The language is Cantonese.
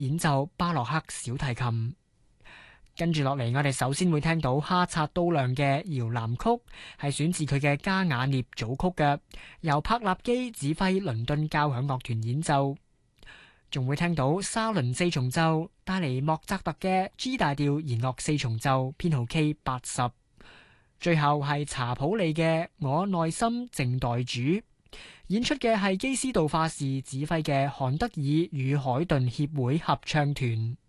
演奏巴洛克小提琴。跟住落嚟，我哋首先會聽到哈察都亮嘅搖籃曲，係選自佢嘅加雅涅組曲嘅，由柏納基指揮倫敦交響樂團演奏。仲會聽到沙倫四重奏帶嚟莫扎特嘅 G 大調弦樂四重奏編號 K80。最後係查普利嘅我內心靜待主，演出嘅係基斯道化士指揮嘅韓德爾與海頓協會合唱團。